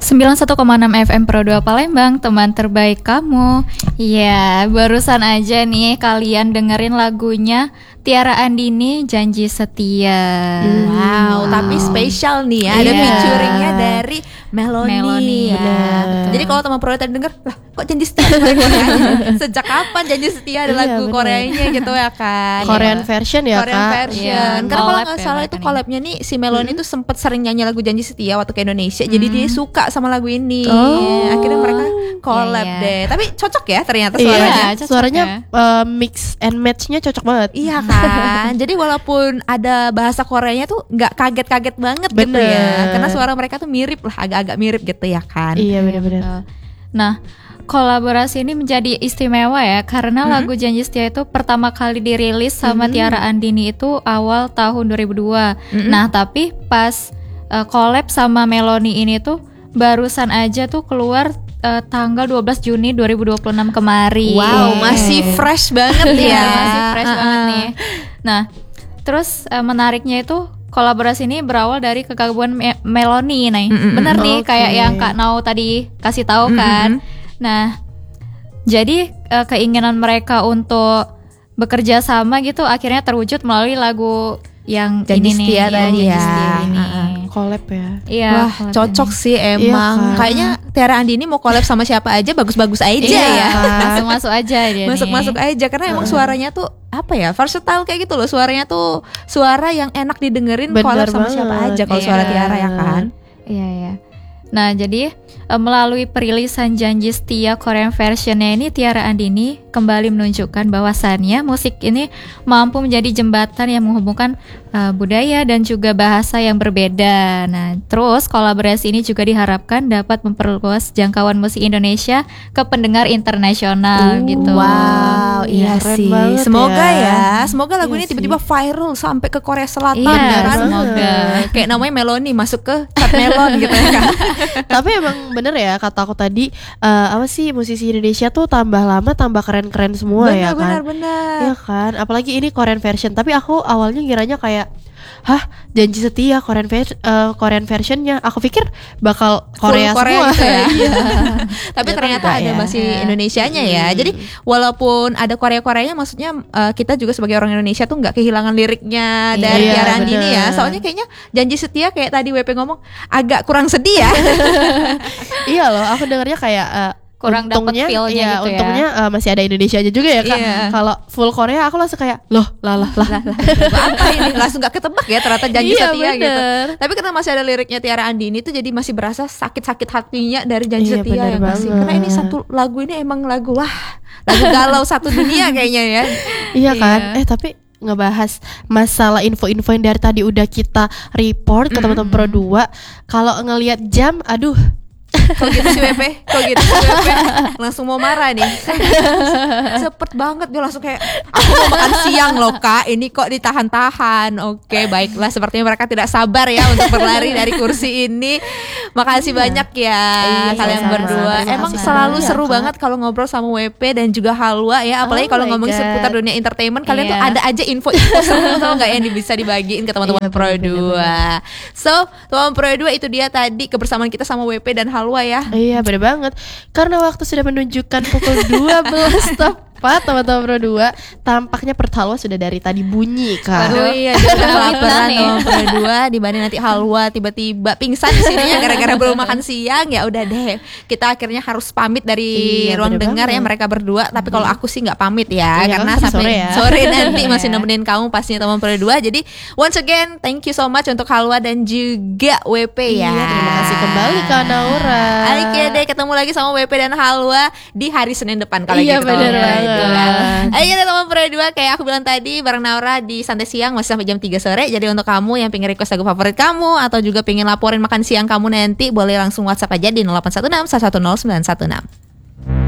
91,6 FM Pro 2 Palembang, teman terbaik kamu. Ya, barusan aja nih kalian dengerin lagunya Tiara Andini, Janji Setia. Wow, tapi spesial nih ya, ada featuringnya dari Meloni. Ya. Jadi kalau teman Pro tadi denger, lah kok Janji Setia ada lagu Koreanya? Sejak kapan Janji Setia ada lagu Koreanya gitu ya kan? Korean version ya Korean Kak. version. Iya, Karena kalau collab nggak ya salah mereka itu nih. collabnya nih si Meloni tuh sempet sering nyanyi lagu Janji Setia waktu ke Indonesia. Jadi dia suka sama lagu ini. Akhirnya mereka collab Iya. deh. Tapi cocok ya ternyata Iya, suaranya. cocok suaranya ya. mix and match-nya cocok banget. Iya kan. Jadi walaupun ada bahasa Koreanya tuh nggak kaget-kaget banget gitu Bener. ya. Karena suara mereka tuh mirip lah, agak-agak mirip gitu ya kan. Iya benar-benar. Nah, kolaborasi ini menjadi istimewa ya karena lagu Janji Setia itu pertama kali dirilis sama Tiara Andini itu awal tahun 2002. Nah, tapi pas collab sama Meloni ini tuh barusan aja tuh keluar tanggal 12 Juni 2026 kemarin. Wow, masih fresh banget Iya, ya. masih fresh banget nih. Nah, terus menariknya itu kolaborasi ini berawal dari kekaguman Meloni nih. Bener nih Oke. kayak yang Kak Nau tadi kasih tahu kan. Nah, jadi keinginan mereka untuk bekerja sama gitu akhirnya terwujud melalui lagu yang Janji ini nih, Setia tadi Janji ya. Setia ini. Collab ya. Iya, Wah, collab cocok ini. sih emang. Iya kan? Kayaknya Tiara Andini mau collab sama siapa aja bagus-bagus aja Iya, ya. masuk-masuk aja dia Masuk-masuk nih. aja karena emang suaranya tuh apa ya, versatile kayak gitu loh. Suaranya tuh suara yang enak didengerin Bener collab sama siapa banget. aja kalau suara Iya. Tiara ya kan. Iya, iya. Nah, jadi melalui perilisan Janji Setia Korean versionnya ini Tiara Andini kembali menunjukkan bahwasannya musik ini mampu menjadi jembatan yang menghubungkan budaya dan juga bahasa yang berbeda. Nah, terus kolaborasi ini juga diharapkan dapat memperluas jangkauan musik Indonesia ke pendengar internasional gitu. Wow, iya Keren sih. banget Semoga ya. ya, semoga lagu Iya ini tiba-tiba viral sampai ke Korea Selatan Iya, ya kan. semoga. Kayak namanya Meloni masuk ke chart melon gitu ya kan. Tapi emang bener ya kata aku tadi, apa sih, musisi Indonesia tuh tambah lama tambah keren-keren semua ya kan. Benar. Iya kan, apalagi ini Korean version. Tapi aku awalnya ngiranya kayak, hah, Janji Setia Korean versionnya. Aku pikir bakal Korea, Full Korea semua. gitu ya. Iya. Tapi ternyata enggak ada ya. bahasa Indonesianya ya. Jadi walaupun ada Korea-Koreanya, maksudnya kita juga sebagai orang Indonesia tuh nggak kehilangan liriknya dari Iya, Tiara Andini bener. ya. Soalnya kayaknya Janji Setia kayak tadi WP ngomong agak kurang sedih ya. Iya loh, aku dengarnya kayak Kurang dapet untungnya, feel-nya iya, gitu ya. untungnya masih ada Indonesia aja juga ya Kak. Iya. Kalau full Korea aku langsung kayak, loh lah. Apa ini langsung gak ketebak ya ternyata Janji Iya, Setia gitu. bener. Tapi karena masih ada liriknya Tiara Andini tuh jadi masih berasa sakit-sakit hatinya dari Janji Iya, Setia bener ya nggak sih? banget. Karena ini satu lagu ini emang lagu lagu galau satu dunia kayaknya ya. Iya kan? Tapi ngebahas masalah info-info yang dari tadi udah kita report ke teman-teman Pro 2. Kalau ngelihat jam, aduh, Kok gitu sih WP? Langsung mau marah nih. Cepet banget dia langsung kayak aku mau makan siang loh Kak. Ini kok ditahan-tahan. Oke, baiklah, sepertinya mereka tidak sabar ya untuk berlari dari kursi ini. Makasih banyak ya kalian sama-sama. berdua. Terima Emang kasih selalu banyak, seru Kak. banget kalau ngobrol sama WP dan juga Halwa ya. Apalagi Oh kalau my ngomongin God. seputar dunia entertainment, kalian tuh Iya. ada aja info-info seru tau nggak yang bisa dibagiin ke teman-teman Pro 2. So, teman Pro 2 itu dia tadi kebersamaan kita sama WP dan Halwa ya. iya bener banget. Karena waktu sudah menunjukkan pukul 12 tepat teman-teman Pro 2, tampaknya perut halwa sudah dari tadi bunyi Kak. Aduh iya, dia udah kelaparan nih. sama Pro 2 dibanding nanti Halwa tiba-tiba pingsan di sininya gara-gara belum makan siang. Ya udah deh, kita akhirnya harus pamit dari Iya, ruang bener dengar ya banget. mereka berdua. Tapi kalau aku sih nggak pamit ya, Iya, karena kan sampai sore ya. sore nanti masih Iya. nemenin kamu pastinya teman Pro 2. Jadi once again thank you so much untuk Halwa dan juga WP ya. Iya, terima kasih kembali Kak Naura. Oke deh, ketemu lagi sama WP dan Halwa di hari Senin depan kalau Iya, gitu. bener Gitu kan. banget. Ayo deh teman Pro 2, kayak aku bilang tadi bareng Naura di Santai Siang masih sampai jam 3 sore. Jadi untuk kamu yang pengen request lagu favorit kamu atau juga pengen laporin makan siang kamu nanti, boleh langsung WhatsApp aja di 0816 110 916.